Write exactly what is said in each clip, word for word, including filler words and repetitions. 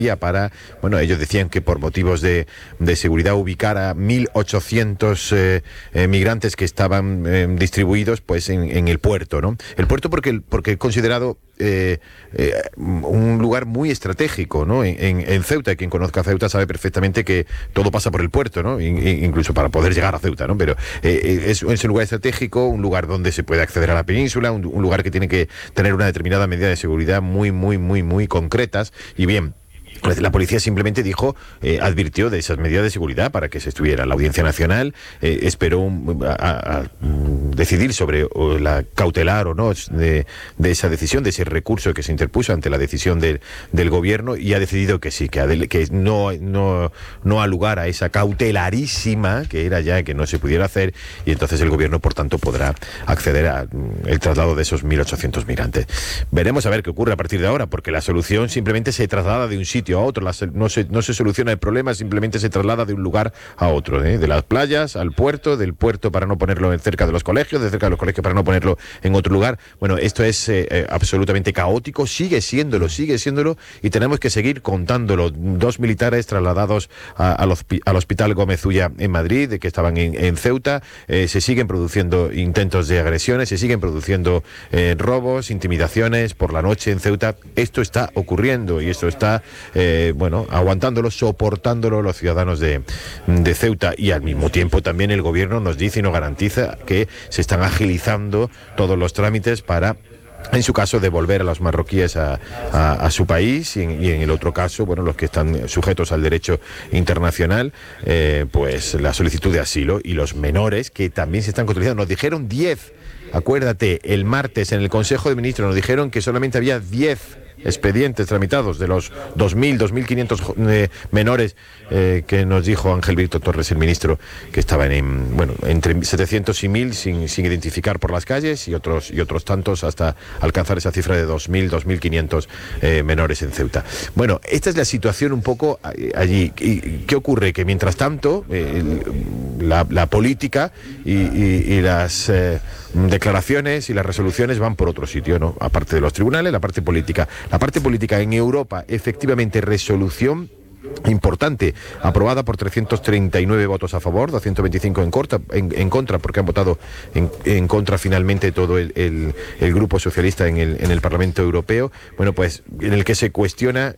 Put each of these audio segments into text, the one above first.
para, bueno, ellos decían que por motivos de, de seguridad ubicar a mil ochocientos eh, eh, migrantes que estaban eh, distribuidos pues en, en el puerto, ¿no? El puerto porque, porque es considerado eh, eh, un lugar muy estratégico, ¿no? En, en, en Ceuta, quien conozca Ceuta sabe perfectamente que todo pasa por el puerto, ¿no? In, incluso para poder llegar a Ceuta, ¿no? Pero eh, es, es un lugar estratégico, un lugar donde se puede acceder a la península, un, un lugar que tiene que tener una determinada medida de seguridad muy, muy, muy, muy concretas. Y bien, la policía simplemente dijo, eh, advirtió de esas medidas de seguridad para que se estuviera. La Audiencia Nacional eh, esperó un, a, a, a decidir sobre o la cautelar o no de, de esa decisión, de ese recurso que se interpuso ante la decisión de, del gobierno, y ha decidido que sí, que, que no, no, no ha lugar a esa cautelarísima que era ya que no se pudiera hacer, y entonces el gobierno, por tanto, podrá acceder al traslado de esos mil ochocientos migrantes. Veremos a ver qué ocurre a partir de ahora, porque la solución simplemente se traslada de un sitio a otro, la, no, se, no se soluciona el problema, simplemente se traslada de un lugar a otro, ¿eh? De las playas al puerto, del puerto para no ponerlo cerca de los colegios, de cerca de los colegios para no ponerlo en otro lugar. Bueno, esto es eh, eh, absolutamente caótico, sigue siéndolo, sigue siéndolo, y tenemos que seguir contándolo. Dos militares trasladados a, al, al Hospital Gómez Ulla en Madrid, que estaban en, en Ceuta, eh, se siguen produciendo intentos de agresiones, se siguen produciendo eh, robos, intimidaciones por la noche en Ceuta. Esto está ocurriendo y esto está Eh, bueno, aguantándolo, soportándolo los ciudadanos de, de Ceuta, y al mismo tiempo también el gobierno nos dice y nos garantiza que se están agilizando todos los trámites para, en su caso, devolver a los marroquíes a, a, a su país, y en, y en el otro caso, bueno, los que están sujetos al derecho internacional, eh, pues la solicitud de asilo, y los menores que también se están contabilizando. Nos dijeron diez, acuérdate, el martes en el Consejo de Ministros nos dijeron que solamente había diez expedientes tramitados de los dos mil, dos mil quinientos eh, menores eh, que nos dijo Ángel Víctor Torres, el ministro, que estaban en, bueno, entre setecientos y mil sin, sin identificar por las calles, y otros y otros tantos hasta alcanzar esa cifra de dos mil, dos mil quinientos eh, menores en Ceuta. Bueno, esta es la situación un poco allí. ¿Y qué ocurre? Que mientras tanto eh, la, la política y, y, y las eh, declaraciones y las resoluciones van por otro sitio, ¿no? Aparte de los tribunales, la parte política. La parte política en Europa, efectivamente, resolución importante, aprobada por trescientos treinta y nueve votos a favor, doscientos veinticinco en, corta, en, en contra, porque han votado en, en contra finalmente todo el, el, el grupo socialista en el, en el Parlamento Europeo. Bueno, pues en el que se cuestiona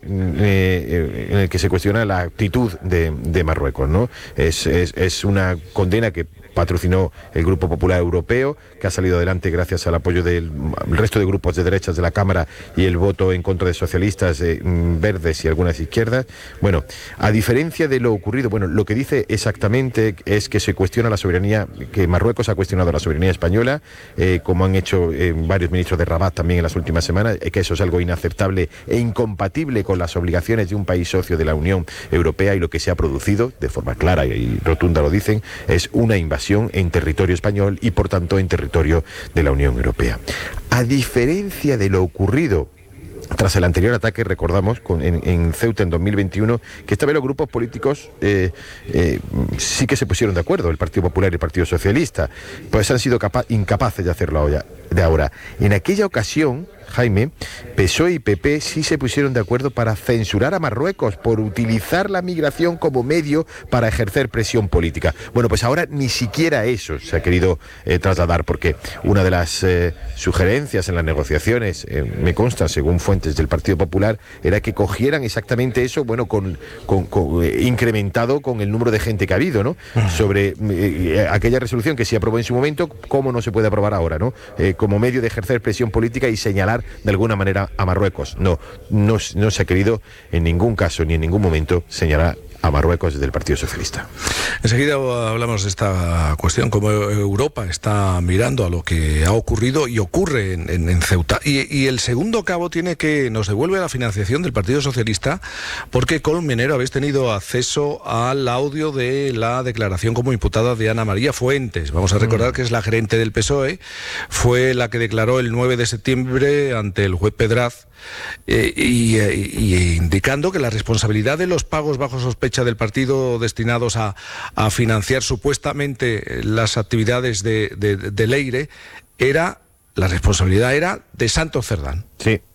eh, en el que se cuestiona la actitud de, de Marruecos, ¿no? Es, es, es una condena que patrocinó el Grupo Popular Europeo, que ha salido adelante gracias al apoyo del resto de grupos de derechas de la Cámara y el voto en contra de socialistas, eh, verdes y algunas izquierdas. Bueno, a diferencia de lo ocurrido, bueno, lo que dice exactamente es que se cuestiona la soberanía, que Marruecos ha cuestionado la soberanía española, eh, como han hecho eh, varios ministros de Rabat también en las últimas semanas, eh, que eso es algo inaceptable e incompatible con las obligaciones de un país socio de la Unión Europea, y lo que se ha producido, de forma clara y rotunda lo dicen, es una invasión en territorio español y por tanto en territorio de la Unión Europea. A diferencia de lo ocurrido tras el anterior ataque, recordamos, con, en, en Ceuta en dos mil veintiuno, que esta vez los grupos políticos eh, eh, sí que se pusieron de acuerdo, el Partido Popular y el Partido Socialista, pues han sido capa- incapaces de hacerlo ahora, de ahora. En aquella ocasión, Jaime, P S O E y P P sí se pusieron de acuerdo para censurar a Marruecos por utilizar la migración como medio para ejercer presión política. Bueno, pues ahora ni siquiera eso se ha querido eh, trasladar, porque una de las eh, sugerencias en las negociaciones, eh, me consta, según fuentes del Partido Popular, era que cogieran exactamente eso, bueno, con, con, con eh, incrementado con el número de gente que ha habido, ¿no? Sobre eh, aquella resolución que se aprobó en su momento, ¿cómo no se puede aprobar ahora, ¿no? Eh, como medio de ejercer presión política y señalar de alguna manera a Marruecos. No, no, no se ha querido en ningún caso ni en ningún momento señalar a Marruecos desde el Partido Socialista. Enseguida hablamos de esta cuestión, cómo Europa está mirando a lo que ha ocurrido y ocurre en, en, en Ceuta. Y, y el segundo cabo tiene que nos devuelve la financiación del Partido Socialista, porque Colmenero habéis tenido acceso al audio de la declaración como imputada de Ana María Fuentes. Vamos a recordar mm. que es la gerente del P S O E, fue la que declaró el nueve de septiembre ante el juez Pedraz, eh, y, y, y indicando que la responsabilidad de los pagos bajo sospecha del partido destinados a, a financiar supuestamente las actividades de, de, de Leire era, la responsabilidad era de Santos Cerdán. Sí.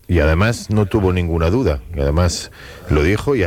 y además no tuvo ninguna duda, y además lo dijo y